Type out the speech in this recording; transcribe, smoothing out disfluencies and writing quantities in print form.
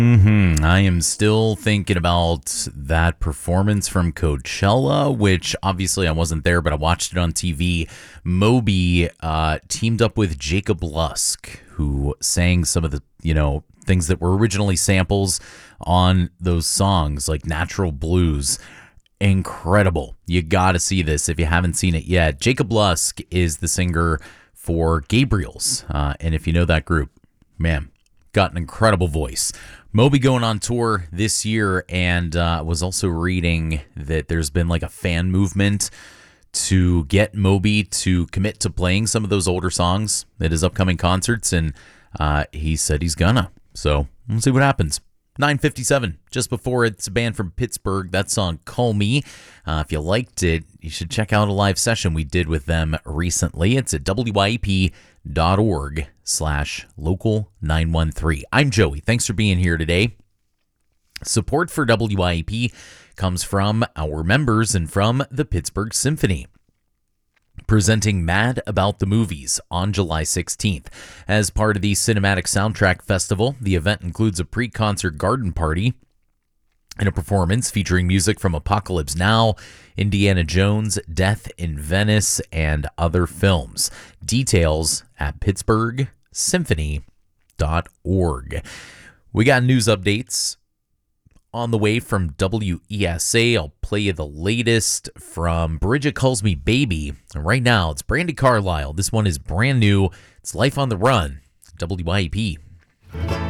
I am still thinking about that performance from Coachella, which obviously I wasn't there, but I watched it on TV. Moby teamed up with Jacob Lusk, who sang some of the, things that were originally samples on those songs, like Natural Blues. Incredible. You got to see this if you haven't seen it yet. Jacob Lusk is the singer for Gabriels. And if you know that group, man, got an incredible voice. Moby going on tour this year, and was also reading that there's been like a fan movement to get Moby to commit to playing some of those older songs at his upcoming concerts, and he said he's gonna. So we'll see what happens. 9:57, just before it's a band from Pittsburgh. That song, Call Me. If you liked it, you should check out a live session we did with them recently. It's at wyep.org/local913. I'm Joey. Thanks for being here today. Support for WYEP comes from our members and from the Pittsburgh Symphony, presenting Mad About the Movies on July 16th. As part of the Cinematic Soundtrack Festival, the event includes a pre-concert garden party and a performance featuring music from Apocalypse Now, Indiana Jones, Death in Venice, and other films. Details at pittsburghsymphony.org. We got news updates on the way from WESA. I'll play you the latest from Bridget Calls Me Baby. And right now, it's Brandi Carlile. This one is brand new. It's Life on the Run, WYEP.